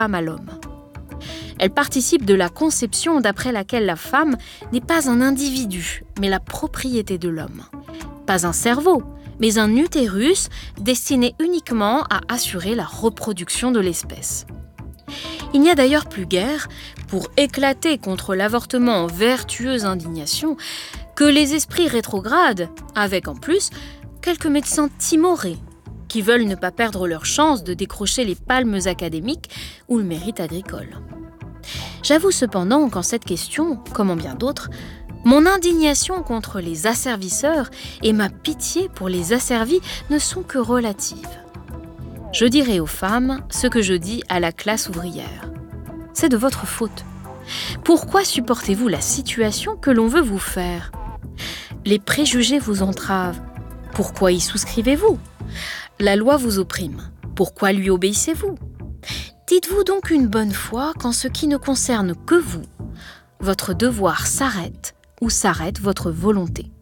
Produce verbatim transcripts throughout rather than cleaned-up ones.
femme à l'homme. Elle participe de la conception d'après laquelle la femme n'est pas un individu, mais la propriété de l'homme. Pas un cerveau, mais un utérus destiné uniquement à assurer la reproduction de l'espèce. Il n'y a d'ailleurs plus guère, pour éclater contre l'avortement en vertueuse indignation, que les esprits rétrogrades, avec en plus quelques médecins timorés, qui veulent ne pas perdre leur chance de décrocher les palmes académiques ou le mérite agricole. J'avoue cependant qu'en cette question, comme en bien d'autres, mon indignation contre les asservisseurs et ma pitié pour les asservis ne sont que relatives. Je dirai aux femmes ce que je dis à la classe ouvrière. C'est de votre faute. Pourquoi supportez-vous la situation que l'on veut vous faire ? Les préjugés vous entravent. Pourquoi y souscrivez-vous ? La loi vous opprime. Pourquoi lui obéissez-vous ? Dites-vous donc une bonne fois qu'en ce qui ne concerne que vous, votre devoir s'arrête ou s'arrête votre volonté.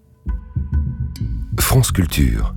France Culture.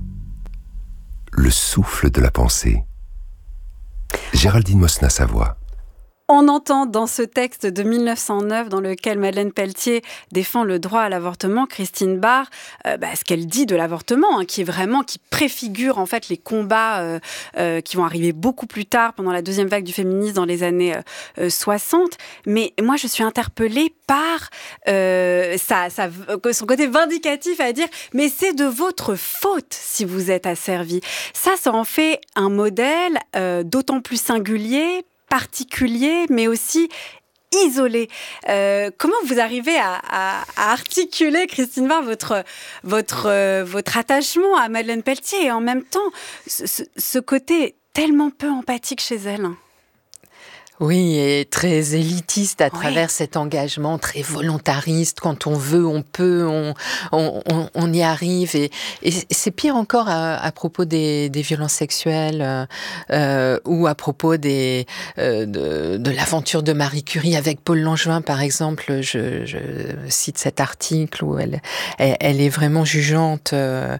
Le souffle de la pensée. Géraldine Mosna-Savoie. On entend dans ce texte de mille neuf cent neuf, dans lequel Madeleine Pelletier défend le droit à l'avortement, Christine Barr, euh, bah, ce qu'elle dit de l'avortement, hein, qui est vraiment, qui préfigure en fait les combats euh, euh, qui vont arriver beaucoup plus tard, pendant la deuxième vague du féminisme dans les années euh, soixante. Mais moi, je suis interpellée par euh, sa, sa, son côté vindicatif à dire « mais c'est de votre faute si vous êtes asservi ». Ça, ça en fait un modèle euh, d'autant plus singulier, particulier, mais aussi isolé. Euh, comment vous arrivez à, à, à articuler, Christine Barr, votre, votre, euh, votre attachement à Madeleine Pelletier et en même temps ce, ce côté tellement peu empathique chez elle ? Oui, et très élitiste à oui. travers cet engagement très volontariste. Quand on veut, on peut, on, on, on, on y arrive. Et, et c'est pire encore à, à propos des, des violences sexuelles euh, ou à propos des, euh, de, de l'aventure de Marie Curie avec Paul Langevin, par exemple. Je, je cite cet article où elle, elle, elle est vraiment jugeante. Euh,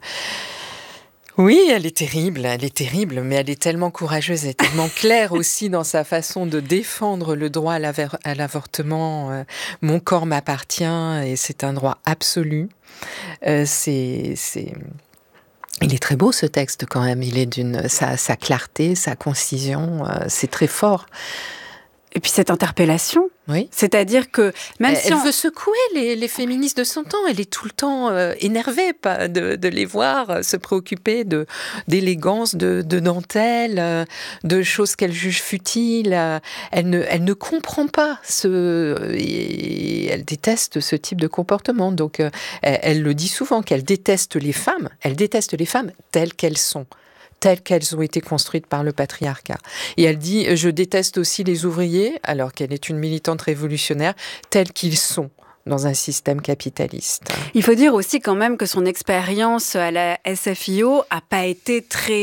Oui, elle est terrible, elle est terrible, mais elle est tellement courageuse et tellement claire aussi dans sa façon de défendre le droit à, l'aver- à l'avortement. Euh, mon corps m'appartient et c'est un droit absolu. Euh, c'est, c'est... Il est très beau ce texte quand même, il est d'une sa, sa clarté, sa concision, euh, c'est très fort. Et puis cette interpellation, oui. C'est-à-dire que même elle, si elle on... veut secouer les, les féministes de son temps, elle est tout le temps euh, énervée de, de les voir euh, se préoccuper de, d'élégance, de, de dentelle, euh, de choses qu'elle juge futiles. Euh, elle, ne, elle ne comprend pas ce... Et elle déteste ce type de comportement. Donc euh, elle, elle le dit souvent, qu'elle déteste les femmes, elle déteste les femmes telles qu'elles sont. telles qu'elles ont été construites par le patriarcat. Et elle dit « Je déteste aussi les ouvriers », alors qu'elle est une militante révolutionnaire, tels qu'ils sont dans un système capitaliste. Il faut dire aussi quand même que son expérience à la S F I O a pas été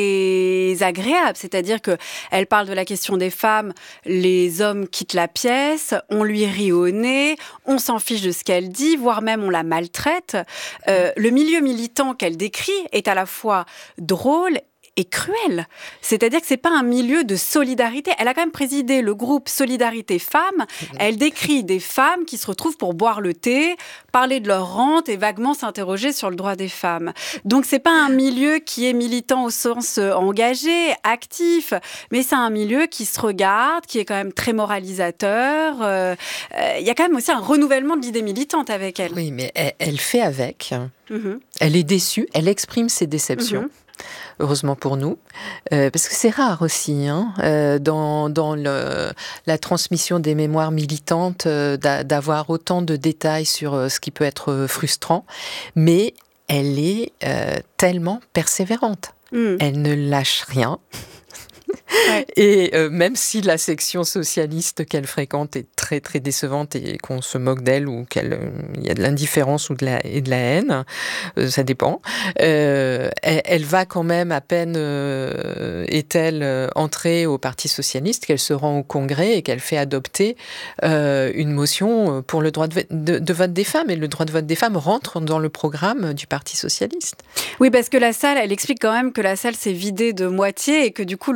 très agréable. C'est-à-dire que elle parle de la question des femmes, les hommes quittent la pièce, on lui rit au nez, on s'en fiche de ce qu'elle dit, voire même on la maltraite. Euh, le milieu militant qu'elle décrit est à la fois drôle et cruel. C'est-à-dire que c'est pas un milieu de solidarité. Elle a quand même présidé le groupe Solidarité Femmes. Elle décrit des femmes qui se retrouvent pour boire le thé, parler de leur rente et vaguement s'interroger sur le droit des femmes. Donc c'est pas un milieu qui est militant au sens engagé, actif, mais c'est un milieu qui se regarde, qui est quand même très moralisateur. Il euh, euh, y a quand même aussi un renouvellement de l'idée militante avec elle. Oui, mais elle, elle fait avec. Mm-hmm. Elle est déçue, elle exprime ses déceptions. Mm-hmm. Heureusement pour nous, euh, parce que c'est rare aussi, hein, euh, dans, dans le, la transmission des mémoires militantes, euh, d'a, d'avoir autant de détails sur euh, ce qui peut être frustrant, mais elle est euh, tellement persévérante. Mm. Elle ne lâche rien. Ouais. Et euh, même si la section socialiste qu'elle fréquente est très très décevante et qu'on se moque d'elle ou qu'il euh, y a de l'indifférence ou de la, et de la haine, euh, ça dépend, euh, elle, elle va quand même, à peine euh, est-elle euh, entrée au Parti socialiste, qu'elle se rend au Congrès et qu'elle fait adopter euh, une motion pour le droit de, de, de vote des femmes. Et le droit de vote des femmes rentre dans le programme du Parti socialiste. Oui, parce que la salle, elle explique quand même que la salle s'est vidée de moitié et que du coup, le peu de personnes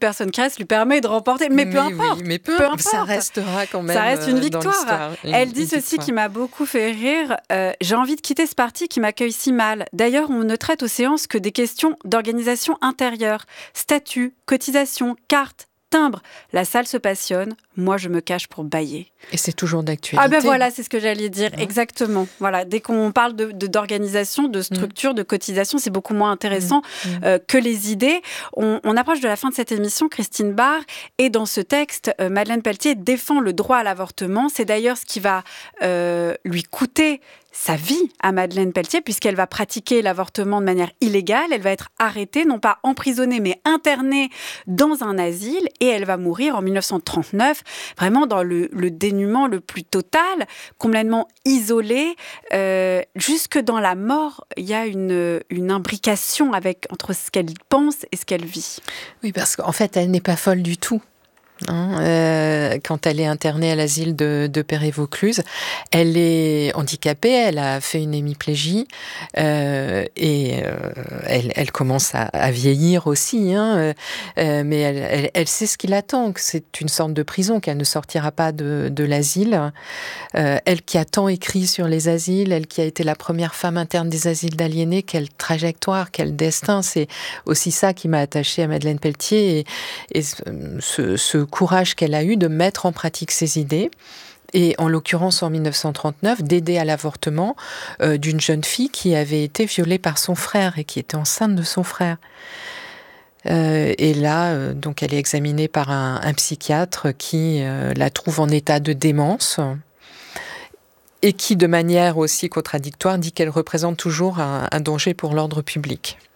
personne qui reste lui permet de remporter. Mais, mais peu importe. Oui, mais peu, peu importe. Ça restera quand même. Ça reste une euh, victoire. Une, Elle dit une ceci victoire. qui m'a beaucoup fait rire. Euh, J'ai envie de quitter ce parti qui m'accueille si mal. D'ailleurs, on ne traite aux séances que des questions d'organisation intérieure. Statut, cotisation, carte, timbre. La salle se passionne. Moi, je me cache pour bâiller. Et c'est toujours d'actualité. Ah ben voilà, c'est ce que j'allais dire, Mmh. exactement. Voilà, dès qu'on parle de, de, d'organisation, de structure, mmh. de cotisation, c'est beaucoup moins intéressant mmh. euh, que les idées. On, on approche de la fin de cette émission, Christine Barr, et dans ce texte, euh, Madeleine Pelletier défend le droit à l'avortement. C'est d'ailleurs ce qui va euh, lui coûter sa vie à Madeleine Pelletier, puisqu'elle va pratiquer l'avortement de manière illégale. Elle va être arrêtée, non pas emprisonnée, mais internée dans un asile, et elle va mourir en dix-neuf cent trente-neuf, vraiment dans le, le dénuement le plus total, complètement isolée. Euh, jusque dans la mort, il y a une, une imbrication avec, entre ce qu'elle pense et ce qu'elle vit. Oui, parce qu'en fait, elle n'est pas folle du tout. Hein, euh, quand elle est internée à l'asile de, de Perret-Vaucluse, elle est handicapée, elle a fait une hémiplégie euh, et euh, elle, elle commence à, à vieillir aussi, hein, euh, mais elle, elle, elle sait ce qui l'attend, que c'est une sorte de prison, qu'elle ne sortira pas de, de l'asile. Euh, elle qui a tant écrit sur les asiles, elle qui a été la première femme interne des asiles d'aliénés, quelle trajectoire, quel destin, c'est aussi ça qui m'a attachée à Madeleine Pelletier et, et ce, ce courage qu'elle a eu de mettre en pratique ses idées. Et en l'occurrence, en dix-neuf cent trente-neuf, d'aider à l'avortement euh, d'une jeune fille qui avait été violée par son frère et qui était enceinte de son frère. Euh, et là, euh, donc, elle est examinée par un, un psychiatre qui euh, la trouve en état de démence et qui, de manière aussi contradictoire, dit qu'elle représente toujours un, un danger pour l'ordre public.